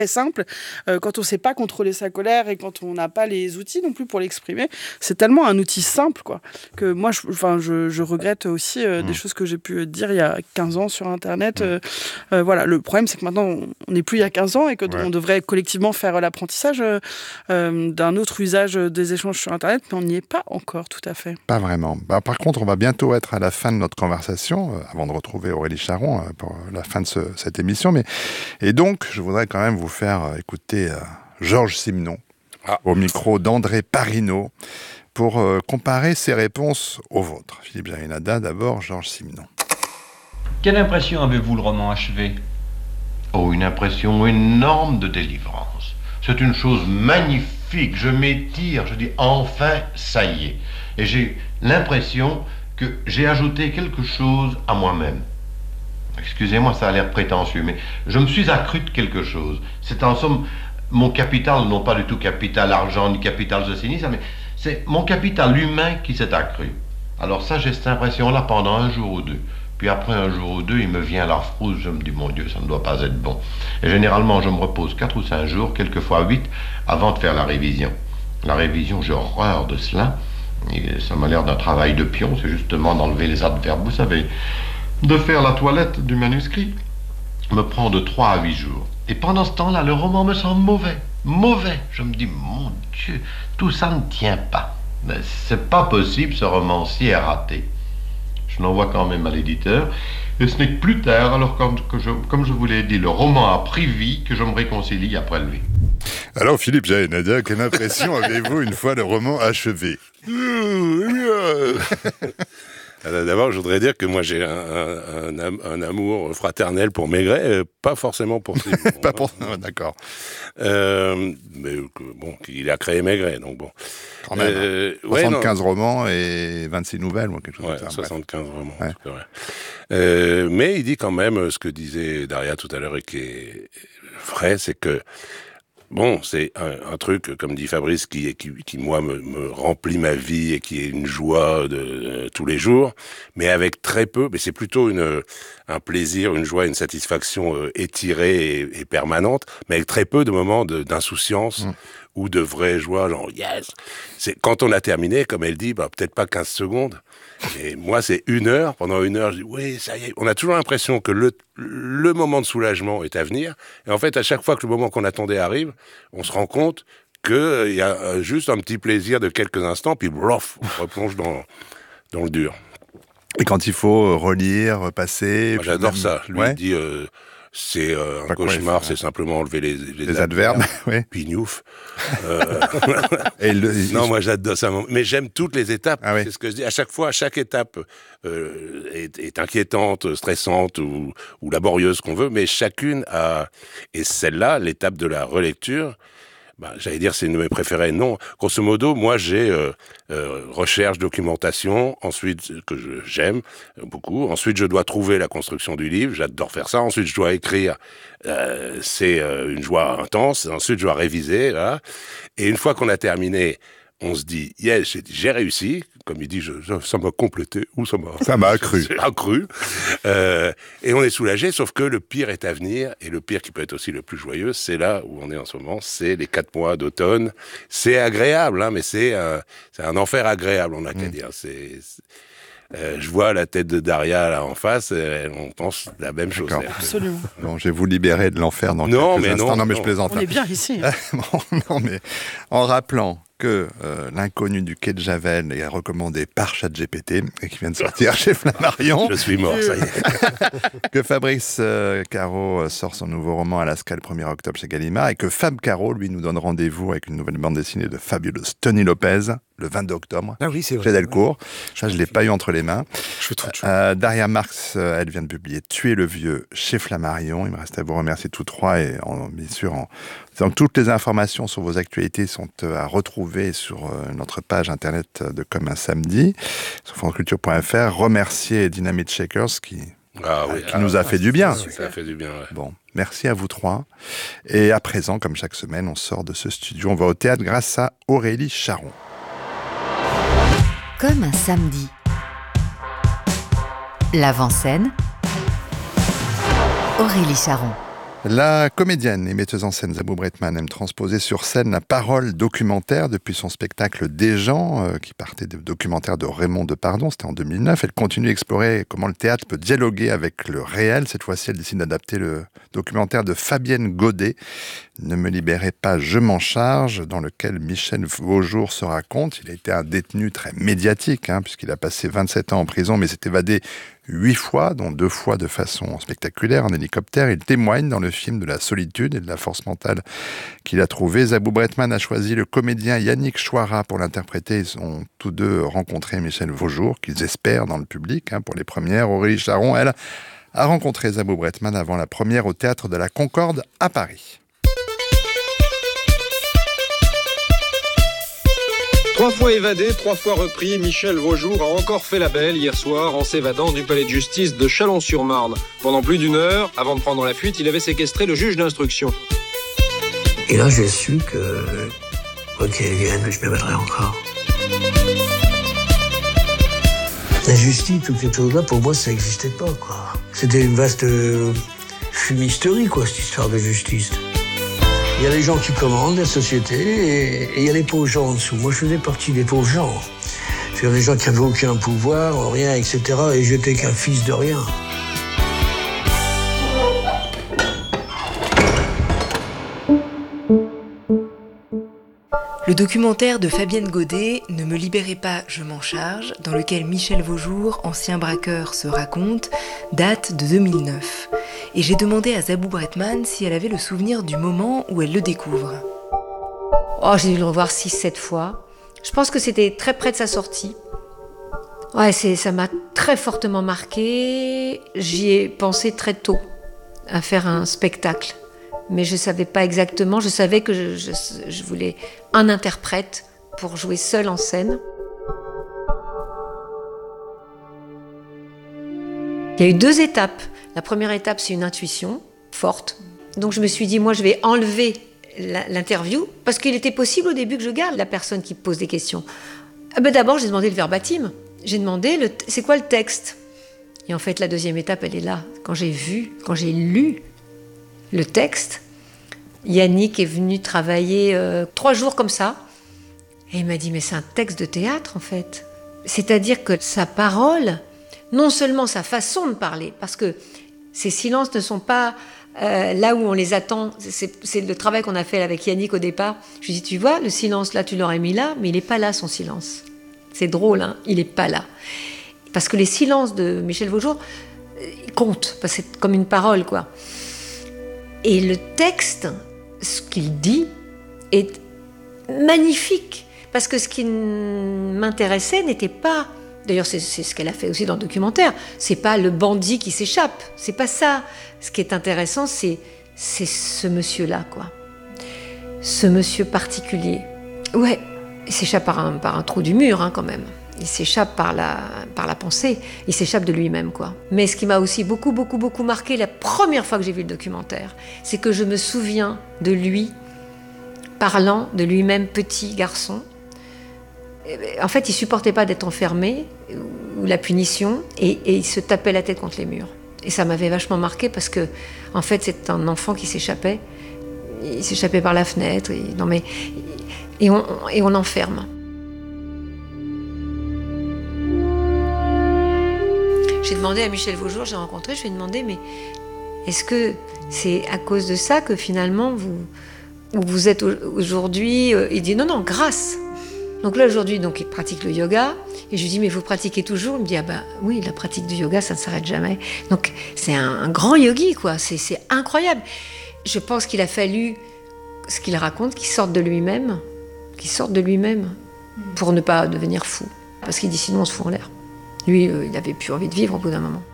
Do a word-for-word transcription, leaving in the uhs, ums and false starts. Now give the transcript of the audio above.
simple, euh, quand on ne sait pas contrôler sa colère et quand on n'a pas les outils non plus pour l'exprimer, c'est tellement un outil simple, quoi, que moi, je, enfin, je, je regrette aussi euh, mmh. des choses que j'ai pu dire il y a quinze ans sur Internet. Mmh. Euh, euh, voilà, le problème, c'est que maintenant, on n'est plus il y a quinze ans et qu'on ouais. devrait collectivement faire l'apprentissage euh, d'un autre usage des échanges sur Internet, mais on n'y est pas encore tout à fait. Pas vraiment. Bah, par contre, on va bientôt être à la fin de notre conversation, euh, avant de retrouver Aurélie Charon euh, pour la fin de ce, cette émission. Mais... Et donc, je voudrais quand même vous faire euh, écouter euh, Georges Simenon ah. au micro d'André Parino pour euh, comparer ses réponses aux vôtres. Philippe Jarinada, d'abord, Georges Simenon. Quelle impression avez-vous le roman achevé ? Oh, une impression énorme de délivrance. C'est une chose magnifique. Je m'étire, je dis enfin, ça y est. Et j'ai l'impression que j'ai ajouté quelque chose à moi-même. Excusez-moi, ça a l'air prétentieux, mais je me suis accru de quelque chose. C'est en somme mon capital, non pas du tout capital argent ni capital ceci ni ça, mais c'est mon capital humain qui s'est accru. Alors ça, j'ai cette impression-là pendant un jour ou deux. Puis après un jour ou deux, il me vient la frousse, je me dis, mon Dieu, ça ne doit pas être bon. Et généralement, je me repose quatre ou cinq jours, quelquefois huit, avant de faire la révision. La révision, j'ai horreur de cela. Et ça m'a l'air d'un travail de pion, c'est justement d'enlever les adverbes, vous savez, de faire la toilette du manuscrit. Me prend de trois à huit jours. Et pendant ce temps-là, le roman me semble mauvais. Mauvais. Je me dis, mon Dieu, tout ça ne tient pas. Mais c'est pas possible, ce romancier est raté. Je l'envoie quand même à l'éditeur, et ce n'est que plus tard, alors comme, que je, comme je vous l'ai dit, le roman a pris vie, que je me réconcilie après lui. Alors Philippe Jarinada, quelle impression avez-vous une fois le roman achevé ? D'abord, je voudrais dire que moi, j'ai un, un, un, un amour fraternel pour Maigret, euh, pas forcément pour ses mots, Pas pour... Hein. D'accord. Euh, mais bon, il a créé Maigret, donc bon. Quand même, euh, soixante-quinze ouais, romans et vingt-six nouvelles, ou quelque chose ouais, comme ça. soixante-quinze bref. romans, ouais. c'est vrai. Euh, mais il dit quand même ce que disait Daria tout à l'heure et qui est vrai, c'est que bon, c'est un, un truc, comme dit Fabrice, qui, qui, qui moi, me, me remplit ma vie et qui est une joie de, de tous les jours, mais avec très peu, mais c'est plutôt une, un plaisir, une joie, une satisfaction euh, étirée et, et permanente, mais avec très peu de moments de, d'insouciance mmh. ou de vraie joie, genre « yes ». C'est quand on a terminé, comme elle dit, bah, peut-être pas quinze secondes, et moi, c'est une heure. Pendant une heure, je dis, oui, ça y est. On a toujours l'impression que le, le moment de soulagement est à venir. Et en fait, à chaque fois que le moment qu'on attendait arrive, on se rend compte qu'il euh, y a euh, juste un petit plaisir de quelques instants, puis blof, on replonge dans, dans le dur. Et quand il faut relire, repasser... Moi, j'adore même... ça. Lui, ouais. il dit... Euh, c'est euh, un cauchemar, quoi, c'est simplement enlever les, les, les adverbes, oui. Pignouf. Euh... Et le... Non, moi j'adore ça, mais j'aime toutes les étapes. Ah, oui. C'est ce que je dis. À chaque fois, chaque étape euh, est, est inquiétante, stressante ou, ou laborieuse qu'on veut, mais chacune a. Et celle-là, l'étape de la relecture. Bah, j'allais dire c'est une de mes préférées. Non, grosso modo, moi j'ai euh, euh, recherche, documentation, ensuite que je, j'aime beaucoup. Ensuite, je dois trouver la construction du livre. J'adore faire ça. Ensuite, je dois écrire. Euh, c'est euh, une joie intense. Ensuite, je dois réviser. Voilà. Et une fois qu'on a terminé, on se dit yes, j'ai, j'ai réussi. Comme il dit, je, je, ça m'a complété ou ça m'a ça m'a accru. accru. Euh, et on est soulagé, sauf que le pire est à venir. Et le pire qui peut être aussi le plus joyeux, c'est là où on est en ce moment, c'est les quatre mois d'automne. C'est agréable, hein, mais c'est un, c'est un enfer agréable, on n'a qu'à mmh. dire. C'est, c'est... Euh, je vois la tête de Daria là en face, et on pense la même chose. D'accord. Absolument. Bon, je vais vous libérer de l'enfer dans non, quelques mais instants. Non, non, mais non. je plaisante. On est bien ici. bon, non, mais en rappelant que euh, L'inconnu du quai de Javel est recommandé par ChatGPT et qui vient de sortir chez Flammarion. Je suis mort, ça y est. Que Fabrice euh, Caro sort son nouveau roman Alaska le premier octobre chez Gallimard et que Fab Caro, lui, nous donne rendez-vous avec une nouvelle bande dessinée de fabuleuse Tony Lopez le vingt-deux octobre. Ah oui, c'est vrai. Chez Delcourt. Ça, je ne l'ai pas eu entre les mains. Je fais trop de choses. Euh, Daria Marx, elle vient de publier Tuer le vieux chez Flammarion. Il me reste à vous remercier tous trois et en, bien sûr, en, donc, toutes les informations sur vos actualités sont à retrouver sur euh, notre page internet de Comme un samedi, sur france culture point f r. Remercier Dynamite Shakers qui, ah, oui, qui ah, nous a ah, fait du bien. Ça a fait du bien, ouais. Bon, merci à vous trois. Et à présent, comme chaque semaine, on sort de ce studio. On va au théâtre grâce à Aurélie Charon. Comme un samedi. L'avant-scène. Aurélie Charon. La comédienne et metteuse en scène Zabou Breitman aime transposer sur scène la parole documentaire depuis son spectacle Des gens, euh, qui partait du documentaire de Raymond Depardon, c'était en deux mille neuf. Elle continue d'explorer comment le théâtre peut dialoguer avec le réel. Cette fois-ci, elle décide d'adapter le documentaire de Fabienne Godet, Ne me libérez pas, je m'en charge, dans lequel Michel Vaujour se raconte. Il a été un détenu très médiatique, hein, puisqu'il a passé vingt-sept ans en prison, mais s'est évadé huit fois, dont deux fois de façon spectaculaire, en hélicoptère. Il témoigne dans le film de la solitude et de la force mentale qu'il a trouvée. Zabou Breitman a choisi le comédien Yannick Chouara pour l'interpréter. Ils ont tous deux rencontré Michel Vaujour, qu'ils espèrent dans le public, hein, pour les premières. Aurélie Charon, elle, a rencontré Zabou Breitman avant la première au Théâtre de la Concorde à Paris. Trois fois évadé, trois fois repris, Michel Vaujour a encore fait la belle hier soir en s'évadant du palais de justice de Chalon-sur-Marne. Pendant plus d'une heure, avant de prendre la fuite, il avait séquestré le juge d'instruction. Et là, j'ai su que, quoi qu'il vienne, je m'évaderai encore. La justice, toutes ces choses-là, pour moi, ça n'existait pas, quoi. C'était une vaste euh, fumisterie, quoi, cette histoire de justice. Il y a les gens qui commandent la société et, et il y a les pauvres gens en dessous. Moi, je faisais partie des pauvres gens. C'est-à-dire les gens qui n'avaient aucun pouvoir, rien, et cetera. Et j'étais qu'un fils de rien. Le documentaire de Fabienne Godet, Ne me libérez pas, je m'en charge, dans lequel Michel Vaujour, ancien braqueur, se raconte, date de deux mille neuf. Et j'ai demandé à Zabou Breitman si elle avait le souvenir du moment où elle le découvre. Oh, j'ai dû le revoir six sept fois. Je pense que c'était très près de sa sortie. Ouais, c'est, ça m'a très fortement marqué. J'y ai pensé très tôt, à faire un spectacle. Mais je ne savais pas exactement, je savais que je, je, je voulais un interprète pour jouer seul en scène. Il y a eu deux étapes. La première étape, c'est une intuition forte. Donc je me suis dit, moi je vais enlever la, l'interview, parce qu'il était possible au début que je garde la personne qui pose des questions. Ah ben d'abord, j'ai demandé le verbatim. J'ai demandé, le, c'est quoi le texte ? Et en fait, la deuxième étape, elle est là. Quand j'ai vu, quand j'ai lu le texte, Yannick est venu travailler euh, trois jours comme ça. Et il m'a dit, mais c'est un texte de théâtre, en fait. C'est-à-dire que sa parole, non seulement sa façon de parler, parce que ces silences ne sont pas euh, là où on les attend. C'est, c'est le travail qu'on a fait avec Yannick au départ. Je lui ai dit, tu vois, le silence, là, tu l'aurais mis là, mais il n'est pas là, son silence. C'est drôle, hein, il n'est pas là. Parce que les silences de Michel Vaujour, ils comptent, parce que c'est comme une parole, quoi. Et le texte, ce qu'il dit, est magnifique. Parce que ce qui m'intéressait n'était pas... D'ailleurs, c'est, c'est ce qu'elle a fait aussi dans le documentaire. C'est pas le bandit qui s'échappe. C'est pas ça. Ce qui est intéressant, c'est, c'est ce monsieur-là, quoi. Ce monsieur particulier. Ouais, il s'échappe par un, par un trou du mur, hein, quand même. Il s'échappe par la, par la pensée. Il s'échappe de lui-même, quoi. Mais ce qui m'a aussi beaucoup, beaucoup, beaucoup marqué la première fois que j'ai vu le documentaire, c'est que je me souviens de lui parlant de lui-même petit garçon. En fait, il supportait pas d'être enfermé ou la punition et, et il se tapait la tête contre les murs. Et ça m'avait vachement marqué parce que, en fait, c'est un enfant qui s'échappait. Il s'échappait par la fenêtre. Et, non mais, et on, et on enferme. J'ai demandé à Michel Vaujour, j'ai rencontré, je lui ai demandé, mais est-ce que c'est à cause de ça que finalement vous, vous êtes aujourd'hui... Il dit non, non, grâce. Donc là, aujourd'hui, donc, il pratique le yoga. Et je lui dis, mais vous pratiquez toujours ? Il me dit, ah ben oui, la pratique du yoga, ça ne s'arrête jamais. Donc c'est un, un grand yogi, quoi. C'est, c'est incroyable. Je pense qu'il a fallu, ce qu'il raconte, qu'il sorte de lui-même, qu'il sorte de lui-même pour ne pas devenir fou. Parce qu'il dit, sinon on se fout en l'air. Lui, euh, il n'avait plus envie de vivre au bout d'un moment.